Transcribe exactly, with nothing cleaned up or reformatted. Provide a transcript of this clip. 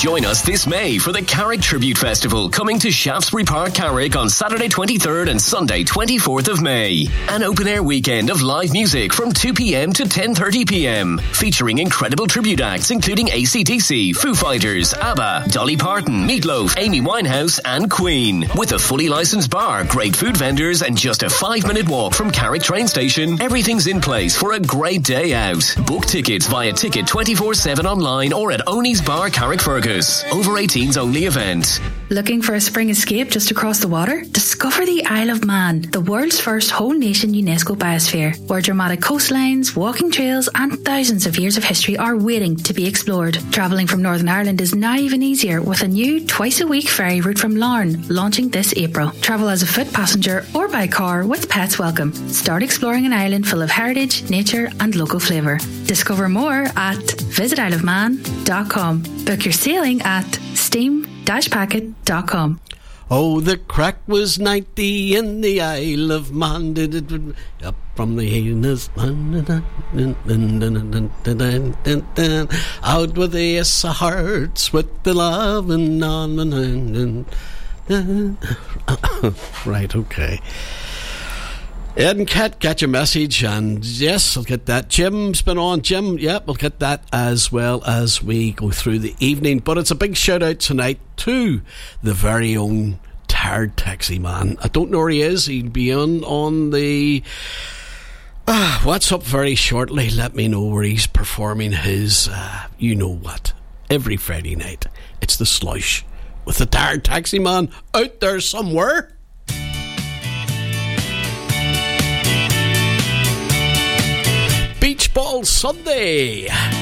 Join us this May for the Carrick Tribute Festival, coming to Shaftesbury Park, Carrick on Saturday twenty-third and Sunday twenty-fourth of May. An open-air weekend of live music from two p.m. to ten thirty p.m, featuring incredible tribute acts including A C D C, Foo Fighters, ABBA, Dolly Parton, Meatloaf, Amy Winehouse and Queen. With a fully licensed bar, great food vendors and just a five-minute walk from Carrick train station, everything's in place for a great day out. Book tickets via Ticket twenty-four seven online or at Oney's Bar, Carrick Fergus. Over eighteens only event. Looking for a spring escape just across the water? Discover the Isle of Man, the world's first whole nation UNESCO biosphere, where dramatic coastlines, walking trails and thousands of years of history are waiting to be explored. Travelling from Northern Ireland is now even easier with a new twice-a-week ferry route from Larne launching this April. Travel as a foot passenger or by car with pets welcome. Start exploring an island full of heritage, nature and local flavour. Discover more at visit isle of man dot com. Book your sailing at steam dash packet dot com. Oh, the crack was ninety in the Isle of Man. Up from the heinous out with the ace of hearts with the love and on. Right, okay. Ed and Kat, get your message, and yes, I'll get that. Jim's been on. Jim, yeah, we'll get that as well as we go through the evening. But it's a big shout out tonight to the very own Tired Taxi Man. I don't know where he is. He'll be on on the uh, What's Up very shortly. Let me know where he's performing his uh, you know what, every Friday night. It's the Slush with the Tired Taxi Man out there somewhere. Beach Ball Sunday.